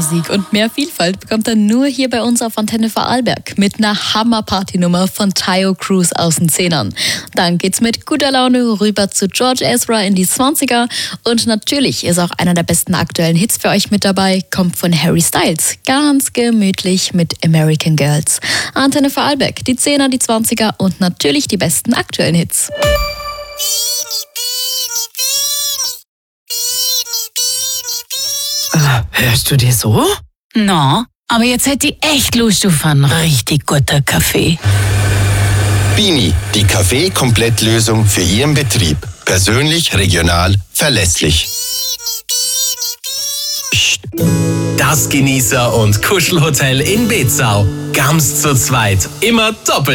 Musik und mehr Vielfalt bekommt ihr nur hier bei uns auf Antenne Vorarlberg mit einer Hammer-Party-Nummer von Tayo Cruz aus den 10ern. Dann geht's mit guter Laune rüber zu George Ezra in die 20er und natürlich ist auch einer der besten aktuellen Hits für euch mit dabei, kommt von Harry Styles. Ganz gemütlich mit American Girls. Antenne Vorarlberg, die 10er, die 20er und natürlich die besten aktuellen Hits. Hörst du dir so? Na, aber jetzt hätte ich echt Lust auf einen richtig guten Kaffee. Bini, die Kaffee-Komplettlösung für Ihren Betrieb. Persönlich, regional, verlässlich. Psst. Das Genießer- und Kuschelhotel in Bezau. Ganz zu zweit. Immer doppelt.